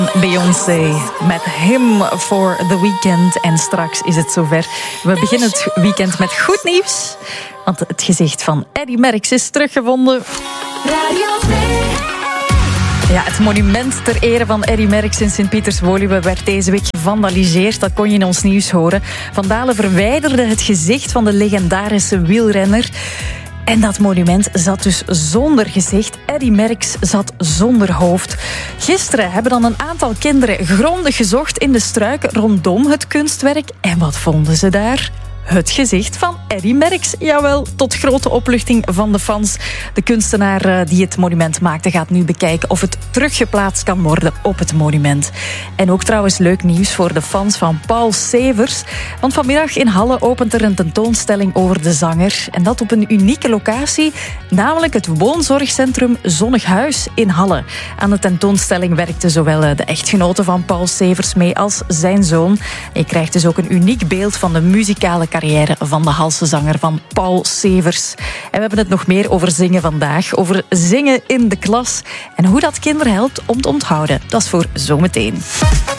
Beyoncé met Him for the Weekend. En straks is het zover. We beginnen het weekend met goed nieuws. Want het gezicht van Eddy Merckx is teruggevonden. Ja, het monument ter ere van Eddy Merckx in Sint-Pieters-Woluwe werd deze week gevandaliseerd. Dat kon je in ons nieuws horen. Van Dalen verwijderde het gezicht van de legendarische wielrenner. En dat monument zat dus zonder gezicht. Eddy Merckx zat zonder hoofd. Gisteren hebben dan een aantal kinderen grondig gezocht in de struiken rondom het kunstwerk. En wat vonden ze daar? Het gezicht van Eddy Merckx. Jawel, tot grote opluchting van de fans. De kunstenaar die het monument maakte gaat nu bekijken of het teruggeplaatst kan worden op het monument. En ook trouwens leuk nieuws voor de fans van Paul Severs. Want vanmiddag in Halle opent er een tentoonstelling over de zanger. En dat op een unieke locatie, namelijk het woonzorgcentrum Zonnig Huis in Halle. Aan de tentoonstelling werkte zowel de echtgenote van Paul Severs mee als zijn zoon. Je krijgt dus ook een uniek beeld van de muzikale carrière van de Halse zanger van Paul Severs. En we hebben het nog meer over zingen vandaag. Over zingen in de klas. En hoe dat kinderen helpt om te onthouden. Dat is voor zometeen.